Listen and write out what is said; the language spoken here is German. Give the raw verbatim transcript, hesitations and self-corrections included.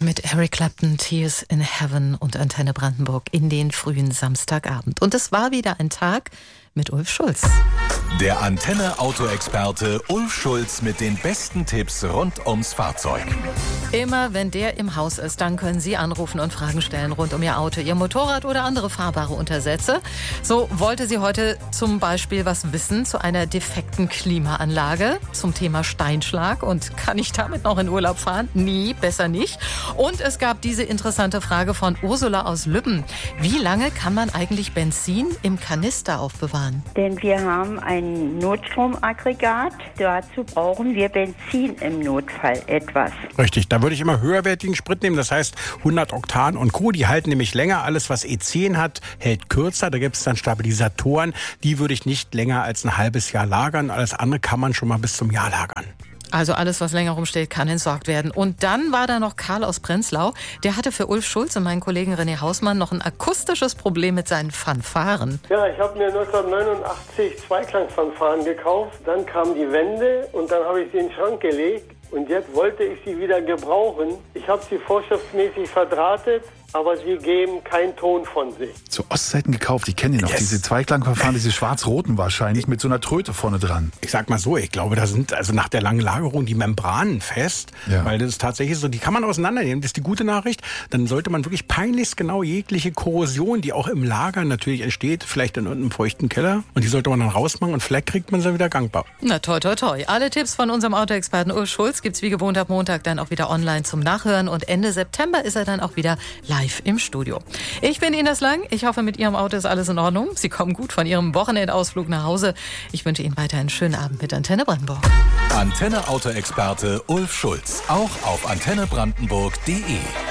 mit Eric Clapton, Tears in Heaven und Antenne Brandenburg in den frühen Samstagabend. Und es war wieder ein Tag mit Ulf Schulz. Der Antenne-Auto-Experte Ulf Schulz mit den besten Tipps rund ums Fahrzeug. Immer wenn der im Haus ist, dann können Sie anrufen und Fragen stellen rund um Ihr Auto, Ihr Motorrad oder andere fahrbare Untersätze. So wollte sie heute zum Beispiel was wissen zu einer defekten Klimaanlage, zum Thema Steinschlag. Und kann ich damit noch in Urlaub fahren? Nee, besser nicht. Und es gab diese interessante Frage von Ursula aus Lübben. Wie lange kann man eigentlich Benzin im Kanister aufbewahren? Denn wir haben ein Notstromaggregat. Dazu brauchen wir Benzin im Notfall etwas. Richtig, da würde ich immer höherwertigen Sprit nehmen. Das heißt hundert Oktan und Co. Die halten nämlich länger. Alles, was E zehn hat, hält kürzer. Da gibt es dann Stabilisatoren. Die würde ich nicht länger als ein halbes Jahr lagern. Alles andere kann man schon mal bis zum Jahr lagern. Also alles, was länger rumsteht, kann entsorgt werden. Und dann war da noch Karl aus Prenzlau. Der hatte für Ulf Schulz und meinen Kollegen René Hausmann noch ein akustisches Problem mit seinen Fanfaren. Ja, ich habe mir neunzehnhundertneunundachtzig Zweiklangfanfaren gekauft. Dann kam die Wende und dann habe ich sie in den Schrank gelegt. Und jetzt wollte ich sie wieder gebrauchen. Ich habe sie vorschriftsmäßig verdrahtet, aber sie geben keinen Ton von sich. Zu Ostzeiten gekauft, ich kenne die noch, yes. Diese Zweiklangverfahren, diese schwarz-roten wahrscheinlich, mit so einer Tröte vorne dran. Ich sag mal so, ich glaube, da sind also nach der langen Lagerung die Membranen fest, ja. Weil das ist tatsächlich so, die kann man auseinandernehmen, das ist die gute Nachricht. Dann sollte man wirklich peinlichst genau jegliche Korrosion, die auch im Lager natürlich entsteht, vielleicht in irgendeinem feuchten Keller, und die sollte man dann rausmachen und vielleicht kriegt man sie wieder gangbar. Na toi toi toi. Alle Tipps von unserem Autoexperten Ulf Schulz gibt's wie gewohnt ab Montag dann auch wieder online zum Nachhören, und Ende September ist er dann auch wieder live im Studio. Ich bin Ines Lang. Ich hoffe, mit Ihrem Auto ist alles in Ordnung. Sie kommen gut von Ihrem Wochenendausflug nach Hause. Ich wünsche Ihnen weiter einen schönen Abend mit Antenne Brandenburg. Antenne-Auto-Experte Ulf Schulz. Auch auf antenne brandenburg punkt de.